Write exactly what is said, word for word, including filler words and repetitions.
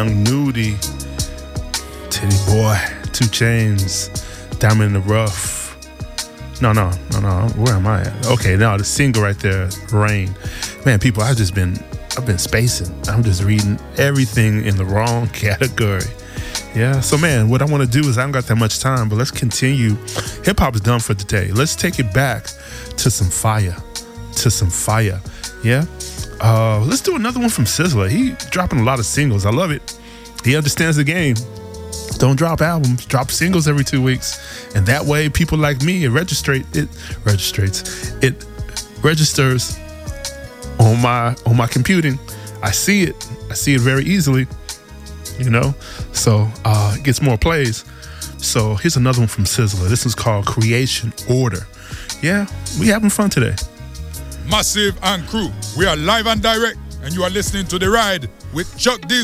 Nudie, Titty Boy, Two Chains, Diamond in the Rough. No, no, no, no. Where am I at? Okay, now the single right there, Rain. Man, people, I've just been, I've been spacing. I'm just reading everything in the wrong category. Yeah, so man, what I want to do is I don't got that much time, but let's continue. Hip hop is done for today. Let's take it back to some fire, to some fire. Yeah. Uh, let's do another one from Sizzler. He dropping a lot of singles. I love it. He understands the game. Don't drop albums, drop singles every two weeks. And that way, people like me, it registrate, it registrates, it registers on my on my computing. I see it. I see it very easily. You know? So uh, it gets more plays. So here's another one from Sizzler. This is called Creation Order. Yeah, we having fun today. Massive and crew, we are live and direct, and you are listening to The Ride with Chuck D.